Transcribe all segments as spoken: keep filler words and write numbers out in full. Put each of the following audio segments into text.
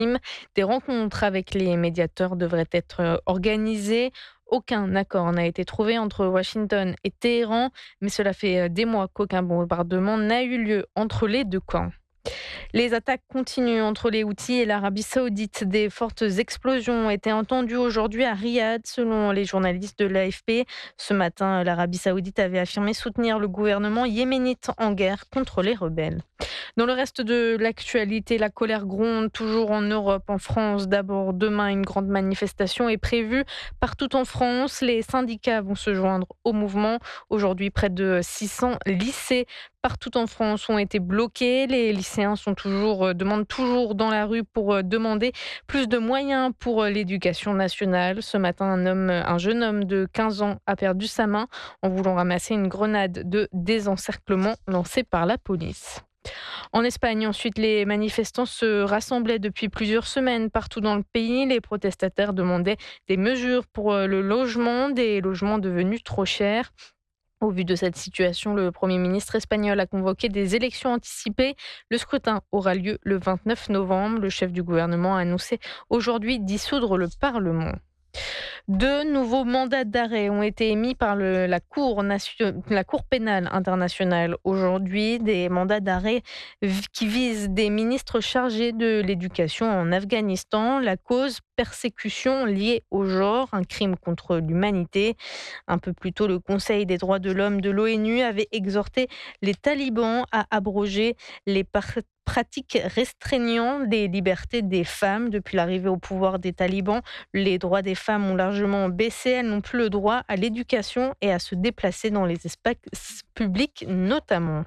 crime. Des rencontres avec les médiateurs devraient être euh, organisées. Aucun accord n'a été trouvé entre Washington et Téhéran, mais cela fait euh, des mois qu'aucun bombardement n'a eu lieu entre les deux camps. Les attaques continuent entre les Houthis et l'Arabie Saoudite. Des fortes explosions ont été entendues aujourd'hui à Riyad, selon les journalistes de l'A F P. Ce matin, l'Arabie Saoudite avait affirmé soutenir le gouvernement yéménite en guerre contre les rebelles. Dans le reste de l'actualité, la colère gronde toujours en Europe, en France. D'abord, demain, une grande manifestation est prévue partout en France. Les syndicats vont se joindre au mouvement. Aujourd'hui, près de six cents lycées partout en France ont été bloqués. Les lycéens sont toujours, euh, demandent toujours dans la rue pour euh, demander plus de moyens pour euh, l'éducation nationale. Ce matin, un homme, un jeune homme de quinze ans a perdu sa main en voulant ramasser une grenade de désencerclement lancée par la police. En Espagne, ensuite, les manifestants se rassemblaient depuis plusieurs semaines partout dans le pays. Les protestataires demandaient des mesures pour euh, le logement, des logements devenus trop chers. Au vu de cette situation, le Premier ministre espagnol a convoqué des élections anticipées. Le scrutin aura lieu le vingt-neuf novembre. Le chef du gouvernement a annoncé aujourd'hui dissoudre le Parlement. Deux nouveaux mandats d'arrêt ont été émis par le- la, Cour nation- la Cour pénale internationale aujourd'hui, des mandats d'arrêt v- qui visent des ministres chargés de l'éducation en Afghanistan. La cause, persécution liée au genre, un crime contre l'humanité. Un peu plus tôt, le Conseil des droits de l'homme de l'O N U avait exhorté les talibans à abroger les par- pratiques restreignant les libertés des femmes. Depuis l'arrivée au pouvoir des talibans, les droits des femmes ont largement baissé. Elles n'ont plus le droit à l'éducation et à se déplacer dans les espaces publics notamment.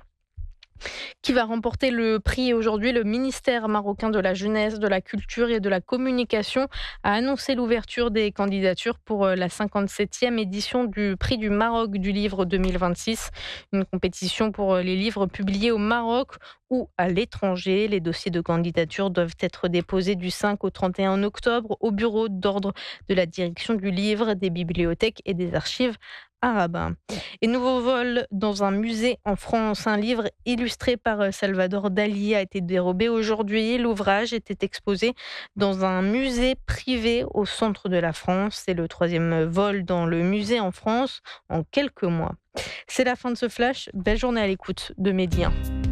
Qui va remporter le prix aujourd'hui? Le ministère marocain de la Jeunesse, de la Culture et de la Communication a annoncé l'ouverture des candidatures pour euh, la cinquante-septième édition du Prix du Maroc du livre deux mille vingt-six, une compétition pour euh, les livres publiés au Maroc ou à l'étranger. Les dossiers de candidature doivent être déposés du cinq au trente et un octobre au bureau d'ordre de la direction du livre, des bibliothèques et des archives arabes. Et nouveau vol dans un musée en France. Un livre illustré par euh, Salvador Dali a été dérobé aujourd'hui. L'ouvrage était exposé dans un musée privé au centre de la France. C'est le troisième vol dans le musée en France en quelques mois. C'est la fin de ce flash. Belle journée à l'écoute de Média.